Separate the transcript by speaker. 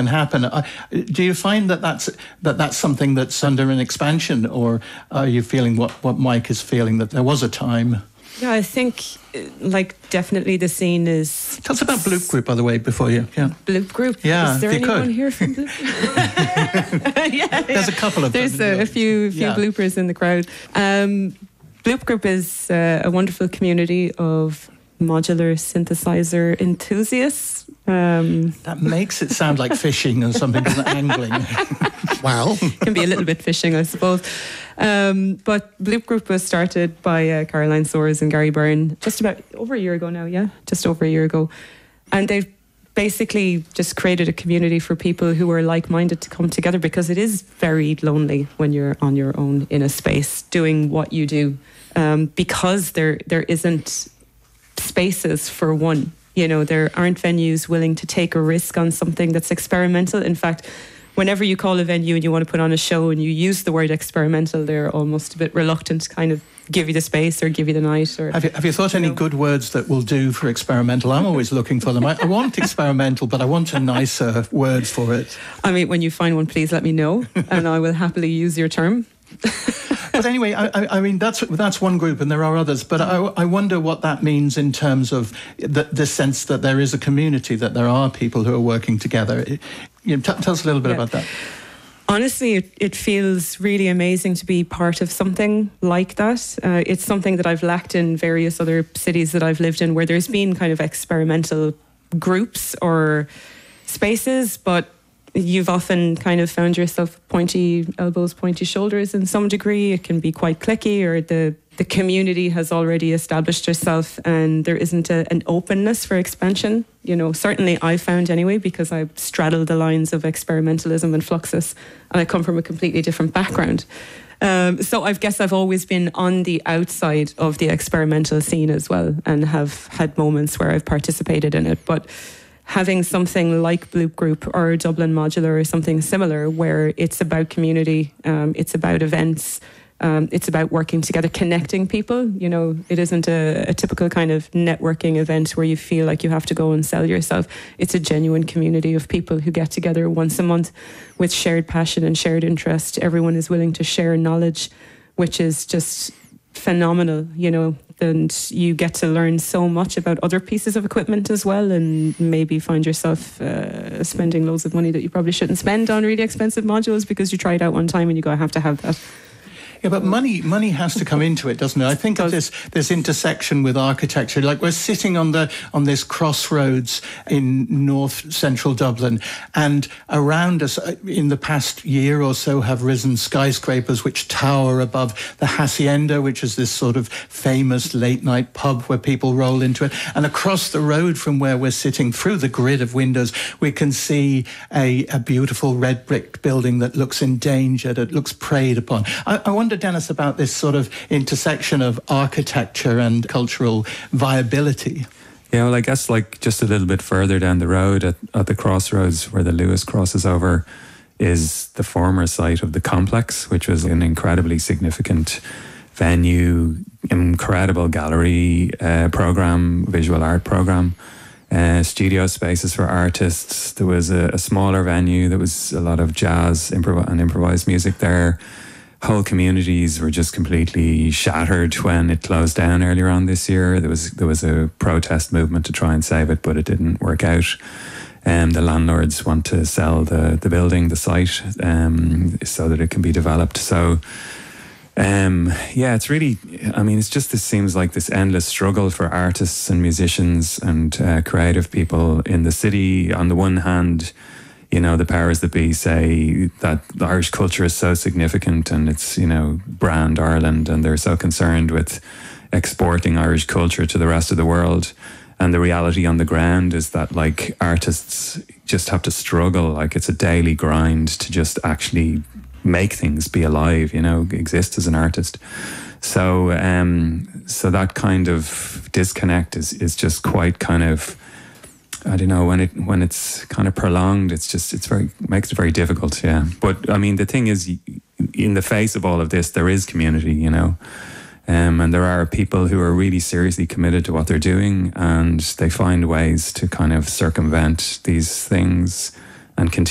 Speaker 1: can happen. Do you find that's something that's under an expansion, or are you feeling what Mike is feeling, that there was a time?
Speaker 2: Yeah, I think, definitely the scene is...
Speaker 1: Tell us about Bloop Group, by the way, before you... Yeah.
Speaker 2: Bloop Group?
Speaker 1: Yeah,
Speaker 2: is there anyone here from Bloop Group? Yeah.
Speaker 1: There's a couple of them.
Speaker 2: There's a few bloopers in the crowd. Bloop Group is a wonderful community of modular synthesizer enthusiasts.
Speaker 1: That makes it sound like fishing or something, doesn't it? Angling.
Speaker 3: Wow.
Speaker 2: Can be a little bit fishing, I suppose. But Bloop Group was started by Caroline Soares and Gary Byrne just about over a year ago now, just over a year ago. And they've basically just created a community for people who are like-minded to come together, because it is very lonely when you're on your own in a space doing what you do, because there isn't spaces for one. There aren't venues willing to take a risk on something that's experimental. In fact, whenever you call a venue and you want to put on a show and you use the word experimental, they're almost a bit reluctant to kind of give you the space or give you the night. Or
Speaker 1: Have you thought any good words that will do for experimental? I'm always looking for them. I want experimental, but I want a nicer word for it.
Speaker 2: I mean, when you find one, please let me know, and I will happily use your term.
Speaker 1: But anyway, I mean, that's one group, and there are others. But I wonder what that means in terms of the sense that there is a community, that there are people who are working together. Tell us a little bit about that.
Speaker 2: Honestly, it feels really amazing to be part of something like that. It's something that I've lacked in various other cities that I've lived in, where there's been kind of experimental groups or spaces, but you've often kind of found yourself pointy elbows, pointy shoulders in some degree. It can be quite cliquey, or the community has already established itself and there isn't an openness for expansion. Certainly I found anyway, because I straddle the lines of experimentalism and Fluxus, and I come from a completely different background. So I guess I've always been on the outside of the experimental scene as well, and have had moments where I've participated in it. But having something like Bloop Group or Dublin Modular or something similar, where it's about community, it's about events, it's about working together, connecting people. It isn't a typical kind of networking event where you feel like you have to go and sell yourself. It's a genuine community of people who get together once a month with shared passion and shared interest. Everyone is willing to share knowledge, which is just phenomenal, and you get to learn so much about other pieces of equipment as well, and maybe find yourself spending loads of money that you probably shouldn't spend on really expensive modules because you try it out one time and you go, I have to have that.
Speaker 1: Yeah, but money has to come into it, doesn't it? I think of this intersection with architecture. Like, we're sitting on this crossroads in north central Dublin, and around us in the past year or so have risen skyscrapers which tower above the Hacienda, which is this sort of famous late night pub where people roll into it. And across the road from where we're sitting, through the grid of windows, we can see a beautiful red brick building that looks endangered, it looks preyed upon. I wonder, Dennis, about this sort of intersection of architecture and cultural viability.
Speaker 4: Yeah, well, I guess just a little bit further down the road at the crossroads where the Lewis crosses over is the former site of the Complex, which was an incredibly significant venue, incredible gallery program, visual art program, studio spaces for artists. There was a smaller venue. There was a lot of jazz and improvised music there. Whole communities were just completely shattered when it closed down earlier on this year. There was a protest movement to try and save it, but it didn't work out. The landlords want to sell the building, the site, so that it can be developed. So, it's really, this seems like this endless struggle for artists and musicians and creative people in the city. On the one hand, the powers that be say that the Irish culture is so significant and it's, brand Ireland, and they're so concerned with exporting Irish culture to the rest of the world. And the reality on the ground is that, artists just have to struggle. It's a daily grind to just actually make things, be alive, exist as an artist. So, so that kind of disconnect is just quite kind of, I don't know, when it's kind of prolonged, makes it very difficult, yeah. But the thing is, in the face of all of this, there is community, and there are people who are really seriously committed to what they're doing, and they find ways to kind of circumvent these things and continue